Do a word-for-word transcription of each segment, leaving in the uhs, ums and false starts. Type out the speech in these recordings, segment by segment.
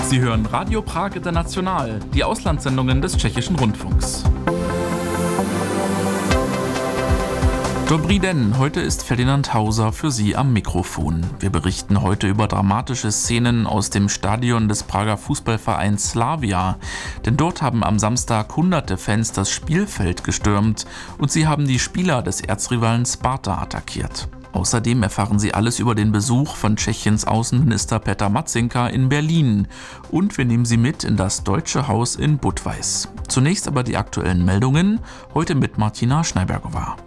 Sie hören Radio Prag International, die Auslandssendungen des Tschechischen Rundfunks. Dobrý den, heute ist Ferdinand Hauser für Sie am Mikrofon. Wir berichten heute über dramatische Szenen aus dem Stadion des Prager Fußballvereins Slavia. Denn dort haben am Samstag hunderte Fans das Spielfeld gestürmt und sie haben die Spieler des Erzrivalen Sparta attackiert. Außerdem erfahren Sie alles über den Besuch von Tschechiens Außenminister Petr Marcinka in Berlin. Und wir nehmen Sie mit in das Deutsche Haus in Budweis. Zunächst aber die aktuellen Meldungen, heute mit Martina Schneibergova.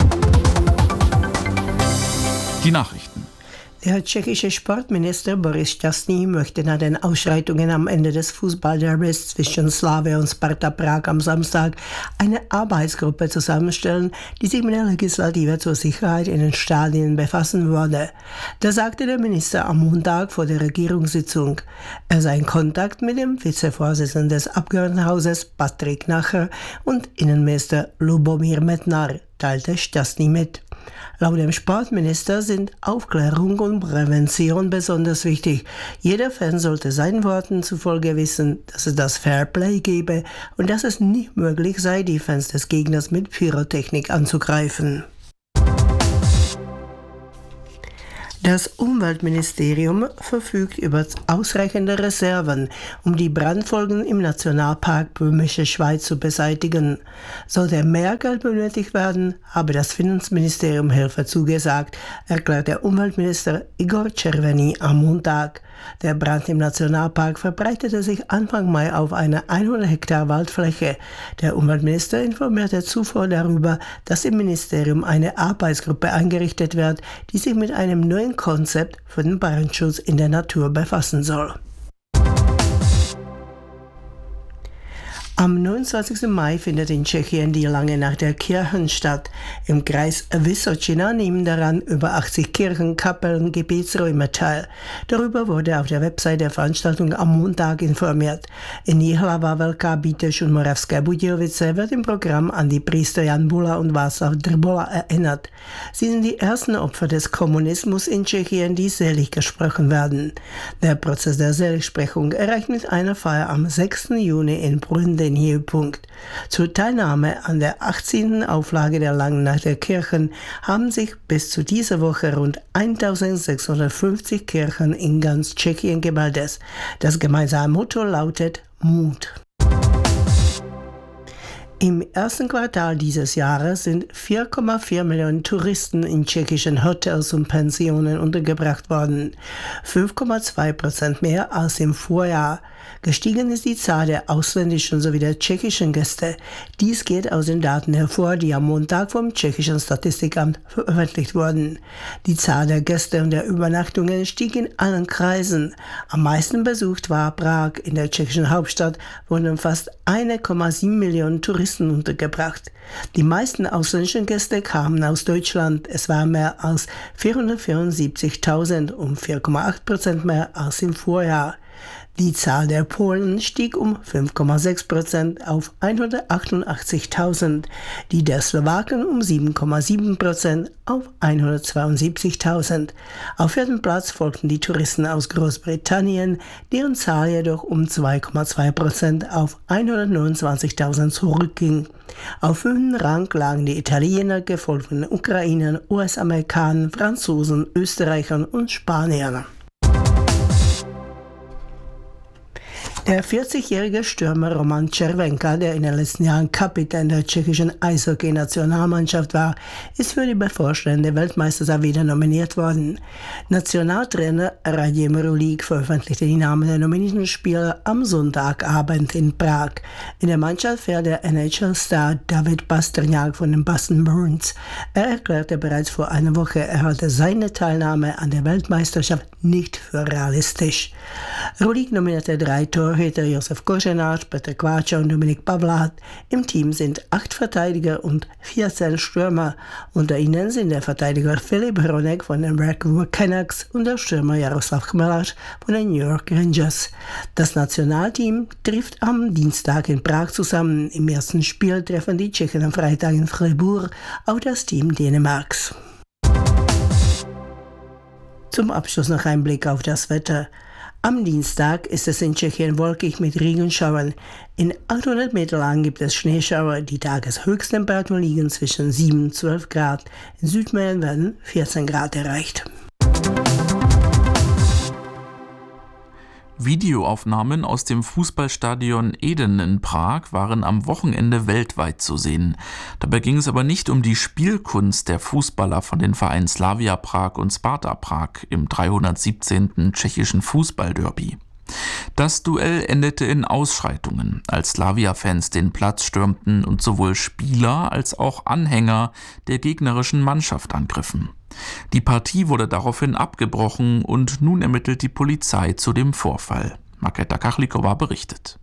Die Nachrichten. Der tschechische Sportminister Boris Šťastný möchte nach den Ausschreitungen am Ende des Fußballderbys zwischen Slavia und Sparta Prag am Samstag eine Arbeitsgruppe zusammenstellen, die sich mit der Legislative zur Sicherheit in den Stadien befassen würde. Das sagte der Minister am Montag vor der Regierungssitzung. Er sei in Kontakt mit dem Vizevorsitzenden des Abgeordnetenhauses Patrik Nacher und Innenminister Lubomír Metnar, teilte Šťastný mit. Laut dem Sportminister sind Aufklärung und Prävention besonders wichtig. Jeder Fan sollte seinen Worten zufolge wissen, dass es das Fairplay gebe und dass es nicht möglich sei, die Fans des Gegners mit Pyrotechnik anzugreifen. Das Umweltministerium verfügt über ausreichende Reserven, um die Brandfolgen im Nationalpark Böhmische Schweiz zu beseitigen. Sollte mehr Geld benötigt werden, habe das Finanzministerium Hilfe zugesagt, erklärt der Umweltminister Igor Červený am Montag. Der Brand im Nationalpark verbreitete sich Anfang Mai auf einer hundert Hektar Waldfläche. Der Umweltminister informierte zuvor darüber, dass im Ministerium eine Arbeitsgruppe eingerichtet wird, die sich mit einem neuen Konzept für den Brandschutz in der Natur befassen soll. Am neunundzwanzigsten Mai findet in Tschechien die Lange Nacht der Kirchen statt. Im Kreis Vysočina nehmen daran über achtzig Kirchen, Kapellen, Gebetsräume teil. Darüber wurde auf der Website der Veranstaltung am Montag informiert. In Jihlava, Velká Bítež und Moravské Budějovice wird im Programm an die Priester Jan Bula und Václav Drbola erinnert. Sie sind die ersten Opfer des Kommunismus in Tschechien, die selig gesprochen werden. Der Prozess der Seligsprechung erreicht mit einer Feier am sechsten Juni in Brünn den Höhepunkt. Zur Teilnahme an der achtzehnten Auflage der Langen Nacht der Kirchen haben sich bis zu dieser Woche rund eintausendsechshundertfünfzig Kirchen in ganz Tschechien gemeldet. Das gemeinsame Motto lautet Mut. Im ersten Quartal dieses Jahres sind vier Komma vier Millionen Touristen in tschechischen Hotels und Pensionen untergebracht worden. fünf Komma zwei Prozent mehr als im Vorjahr. Gestiegen ist die Zahl der ausländischen sowie der tschechischen Gäste. Dies geht aus den Daten hervor, die am Montag vom tschechischen Statistikamt veröffentlicht wurden. Die Zahl der Gäste und der Übernachtungen stieg in allen Kreisen. Am meisten besucht war Prag. In der tschechischen Hauptstadt wurden fast eine Komma sieben Millionen Touristen untergebracht. Die meisten ausländischen Gäste kamen aus Deutschland. Es waren mehr als vierhundertvierundsiebzigtausend, um vier Komma acht Prozent mehr als im Vorjahr. Die Zahl der Polen stieg um fünf Komma sechs Prozent auf hundertachtundachtzigtausend, die der Slowaken um sieben Komma sieben Prozent auf hundertzweiundsiebzigtausend. Auf vierten Platz folgten die Touristen aus Großbritannien, deren Zahl jedoch um zwei Komma zwei Prozent auf hundertneunundzwanzigtausend zurückging. Auf fünften Rang lagen die Italiener, gefolgt von den Ukrainern, U S-Amerikanern, Franzosen, Österreichern und Spaniern. Der vierzigjährige Stürmer Roman Červenka, der in den letzten Jahren Kapitän der tschechischen Eishockey-Nationalmannschaft war, ist für die bevorstehende Weltmeisterschaft wieder nominiert worden. Nationaltrainer Radim Rulík veröffentlichte die Namen der nominierten Spieler am Sonntagabend in Prag. In der Mannschaft fährt der N H L-Star David Pastrňák von den Boston Bruins. Er erklärte bereits vor einer Woche, er halte seine Teilnahme an der Weltmeisterschaft nicht für realistisch. Rulík nominierte drei Torhüter, Josef Kořenář, Petr Kváča und Dominik Pavlát. Im Team sind acht Verteidiger und vierzehn Stürmer. Unter ihnen sind der Verteidiger Filip Hronek von den Vancouver Canucks und der Stürmer Jaroslav Chmelař von den New York Rangers. Das Nationalteam trifft am Dienstag in Prag zusammen. Im ersten Spiel treffen die Tschechen am Freitag in Fribourg auf das Team Dänemarks. Zum Abschluss noch ein Blick auf das Wetter. Am Dienstag ist es in Tschechien wolkig mit Regenschauern. In achthundert Meter lang gibt es Schneeschauer. Die Tageshöchsttemperaturen liegen zwischen sieben und zwölf Grad. In Südmähren werden vierzehn Grad erreicht. Videoaufnahmen aus dem Fußballstadion Eden in Prag waren am Wochenende weltweit zu sehen. Dabei ging es aber nicht um die Spielkunst der Fußballer von den Vereinen Slavia Prag und Sparta Prag im dreihundertsiebzehnten tschechischen Fußballderby. Das Duell endete in Ausschreitungen, als Slavia-Fans den Platz stürmten und sowohl Spieler als auch Anhänger der gegnerischen Mannschaft angriffen. Die Partie wurde daraufhin abgebrochen und nun ermittelt die Polizei zu dem Vorfall. Markéta Kachlikova berichtet.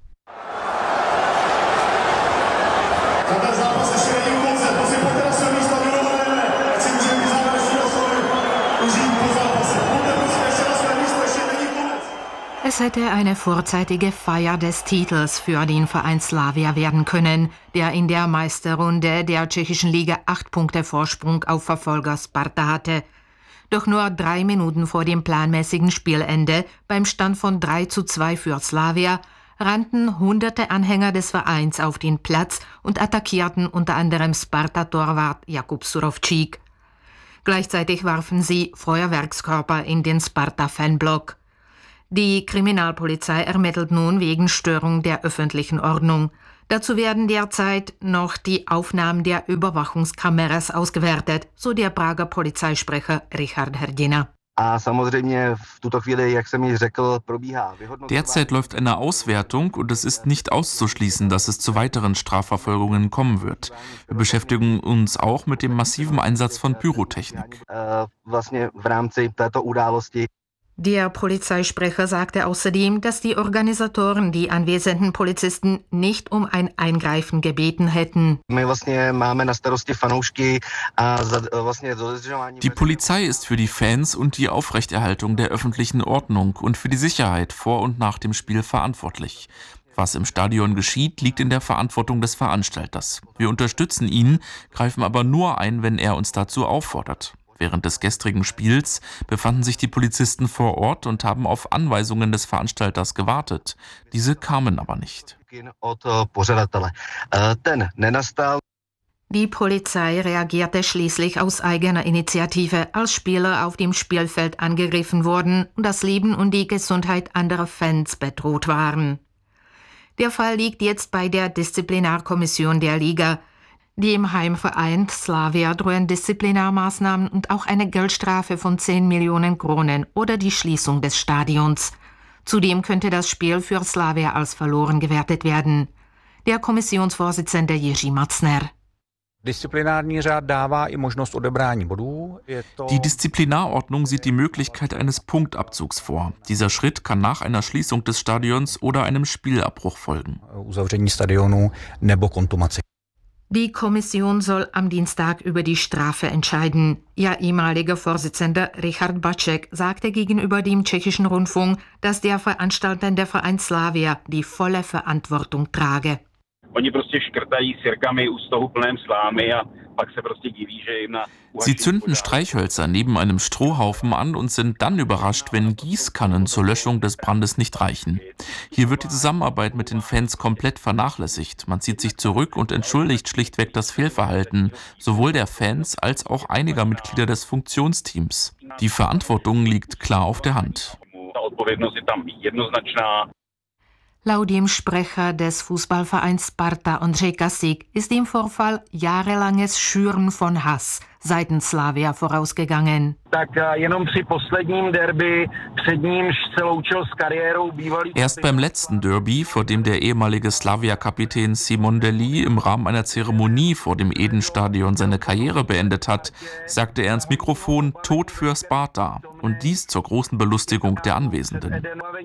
Es hätte eine vorzeitige Feier des Titels für den Verein Slavia werden können, der in der Meisterrunde der tschechischen Liga acht Punkte Vorsprung auf Verfolger Sparta hatte. Doch nur drei Minuten vor dem planmäßigen Spielende, beim Stand von drei zu zwei für Slavia, rannten hunderte Anhänger des Vereins auf den Platz und attackierten unter anderem Sparta-Torwart Jakub Surovčík. Gleichzeitig warfen sie Feuerwerkskörper in den Sparta-Fanblock. Die Kriminalpolizei ermittelt nun wegen Störung der öffentlichen Ordnung. Dazu werden derzeit noch die Aufnahmen der Überwachungskameras ausgewertet, so der Prager Polizeisprecher Richard Hrdina. Derzeit läuft eine Auswertung und es ist nicht auszuschließen, dass es zu weiteren Strafverfolgungen kommen wird. Wir beschäftigen uns auch mit dem massiven Einsatz von Pyrotechnik. Der Polizeisprecher sagte außerdem, dass die Organisatoren die anwesenden Polizisten nicht um ein Eingreifen gebeten hätten. Die Polizei ist für die Fans und die Aufrechterhaltung der öffentlichen Ordnung und für die Sicherheit vor und nach dem Spiel verantwortlich. Was im Stadion geschieht, liegt in der Verantwortung des Veranstalters. Wir unterstützen ihn, greifen aber nur ein, wenn er uns dazu auffordert. Während des gestrigen Spiels befanden sich die Polizisten vor Ort und haben auf Anweisungen des Veranstalters gewartet. Diese kamen aber nicht. Die Polizei reagierte schließlich aus eigener Initiative, als Spieler auf dem Spielfeld angegriffen wurden und das Leben und die Gesundheit anderer Fans bedroht waren. Der Fall liegt jetzt bei der Disziplinarkommission der Liga. Dem Heimverein Slavia drohen Disziplinarmaßnahmen und auch eine Geldstrafe von zehn Millionen Kronen oder die Schließung des Stadions. Zudem könnte das Spiel für Slavia als verloren gewertet werden. Der Kommissionsvorsitzende Jiří Macner. Die Disziplinarordnung sieht die Möglichkeit eines Punktabzugs vor. Dieser Schritt kann nach einer Schließung des Stadions oder einem Spielabbruch folgen. Die Kommission soll am Dienstag über die Strafe entscheiden. Ihr ehemaliger Vorsitzender Richard Bacek sagte gegenüber dem tschechischen Rundfunk, dass der veranstaltende Verein Slavia die volle Verantwortung trage. Sie zünden Streichhölzer neben einem Strohhaufen an und sind dann überrascht, wenn Gießkannen zur Löschung des Brandes nicht reichen. Hier wird die Zusammenarbeit mit den Fans komplett vernachlässigt. Man zieht sich zurück und entschuldigt schlichtweg das Fehlverhalten, sowohl der Fans als auch einiger Mitglieder des Funktionsteams. Die Verantwortung liegt klar auf der Hand. Laut dem Sprecher des Fußballvereins Sparta Ondřej Kasík ist dem Vorfall jahrelanges Schüren von Hass seitens Slavia vorausgegangen. Erst beim letzten Derby, vor dem der ehemalige Slavia-Kapitän Simon Deli im Rahmen einer Zeremonie vor dem Eden-Stadion seine Karriere beendet hat, sagte er ins Mikrofon „Tod für Sparta" und dies zur großen Belustigung der Anwesenden.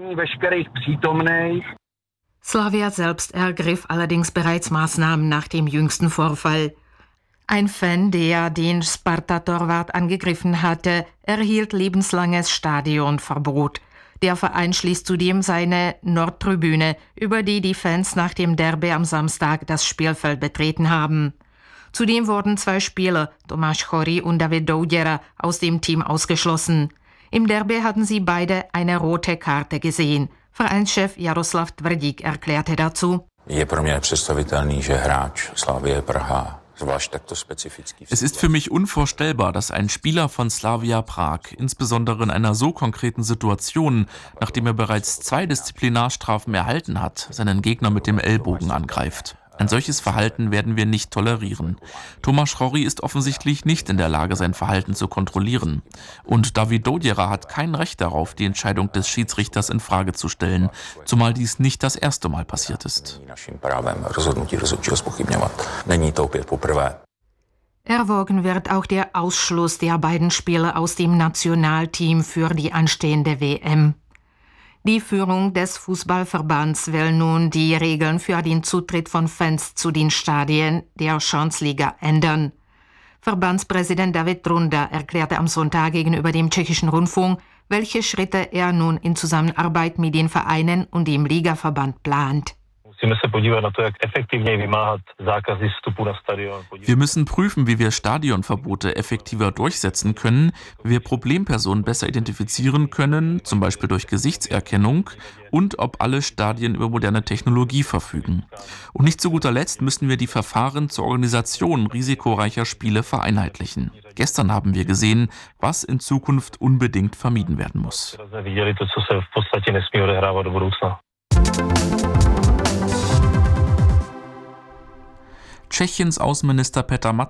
Slavia selbst ergriff allerdings bereits Maßnahmen nach dem jüngsten Vorfall. Ein Fan, der den Sparta-Torwart angegriffen hatte, erhielt lebenslanges Stadionverbot. Der Verein schließt zudem seine Nordtribüne, über die die Fans nach dem Derby am Samstag das Spielfeld betreten haben. Zudem wurden zwei Spieler, Tomáš Chorý und David Douděra, aus dem Team ausgeschlossen. Im Derby hatten sie beide eine rote Karte gesehen. Vereinschef Jaroslav Tvrdík erklärte dazu: Es ist für mich unvorstellbar, dass ein Spieler von Slavia Prag, insbesondere in einer so konkreten Situation, nachdem er bereits zwei Disziplinarstrafen erhalten hat, seinen Gegner mit dem Ellbogen angreift. Ein solches Verhalten werden wir nicht tolerieren. Tomáš Rory ist offensichtlich nicht in der Lage, sein Verhalten zu kontrollieren. Und David Dodjera hat kein Recht darauf, die Entscheidung des Schiedsrichters in Frage zu stellen, zumal dies nicht das erste Mal passiert ist. Erwogen wird auch der Ausschluss der beiden Spieler aus dem Nationalteam für die anstehende W M. Die Führung des Fußballverbands will nun die Regeln für den Zutritt von Fans zu den Stadien der Chance-Liga ändern. Verbandspräsident David Trunda erklärte am Sonntag gegenüber dem tschechischen Rundfunk, welche Schritte er nun in Zusammenarbeit mit den Vereinen und dem Ligaverband plant. Wir müssen prüfen, wie wir Stadionverbote effektiver durchsetzen können, wie wir Problempersonen besser identifizieren können, zum Beispiel durch Gesichtserkennung, und ob alle Stadien über moderne Technologie verfügen. Und nicht zu guter Letzt müssen wir die Verfahren zur Organisation risikoreicher Spiele vereinheitlichen. Gestern haben wir gesehen, was in Zukunft unbedingt vermieden werden muss. Tschechiens Außenminister Peter